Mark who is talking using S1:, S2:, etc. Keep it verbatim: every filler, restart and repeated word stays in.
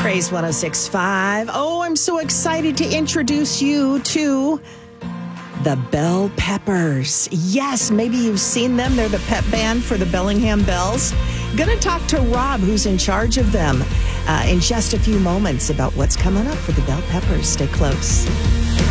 S1: Praise one oh six point five. Oh, I'm so excited to introduce you to the Bell Peppers. Yes, maybe you've seen them. They're the pep band for the Bellingham Bells. Going to talk to Rob, who's in charge of them, uh, in just a few moments about what's coming up for the Bell Peppers. Stay close.